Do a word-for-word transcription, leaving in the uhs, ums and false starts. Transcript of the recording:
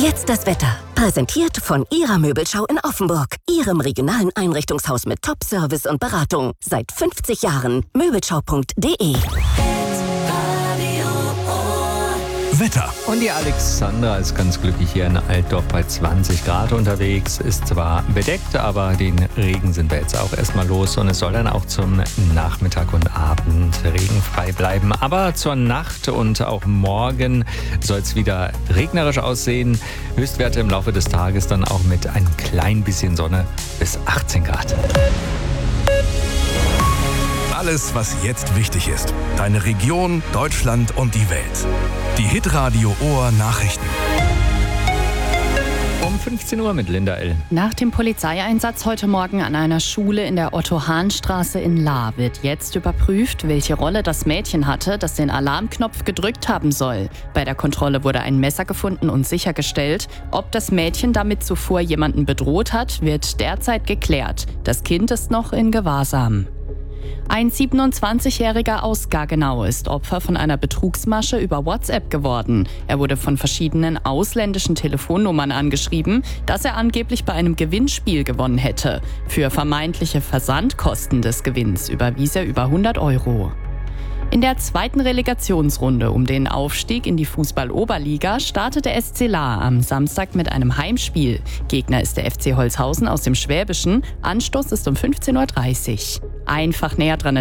Jetzt das Wetter. Präsentiert von Ihrer Möbelschau in Offenburg. Ihrem regionalen Einrichtungshaus mit Top-Service und Beratung. Seit fünfzig Jahren. Möbelschau punkt de. Wetter. Und die Alexandra ist ganz glücklich hier in Altdorf bei zwanzig Grad unterwegs. Ist zwar bedeckt, aber den Regen sind wir jetzt auch erstmal los. Und es soll dann auch zum Nachmittag und Abend regenfrei bleiben. Aber zur Nacht und auch morgen soll es wieder regnerisch aussehen. Höchstwerte im Laufe des Tages dann auch mit ein klein bisschen Sonne bis achtzehn Grad. Alles, was jetzt wichtig ist. Deine Region, Deutschland und die Welt. Die Hitradio Ohr Nachrichten. Um fünfzehn Uhr mit Linda L. Nach dem Polizeieinsatz heute Morgen an einer Schule in der Otto-Hahn-Straße in Lahr wird jetzt überprüft, welche Rolle das Mädchen hatte, das den Alarmknopf gedrückt haben soll. Bei der Kontrolle wurde ein Messer gefunden und sichergestellt. Ob das Mädchen damit zuvor jemanden bedroht hat, wird derzeit geklärt. Das Kind ist noch in Gewahrsam. Ein siebenundzwanzigjähriger aus Gaggenau ist Opfer von einer Betrugsmasche über WhatsApp geworden. Er wurde von verschiedenen ausländischen Telefonnummern angeschrieben, dass er angeblich bei einem Gewinnspiel gewonnen hätte. Für vermeintliche Versandkosten des Gewinns überwies er über hundert Euro. In der zweiten Relegationsrunde um den Aufstieg in die Fußball-Oberliga startet der S C Lahr am Samstag mit einem Heimspiel. Gegner ist der F C Holzhausen aus dem Schwäbischen. Anstoß ist um fünfzehn Uhr dreißig. Einfach näher dran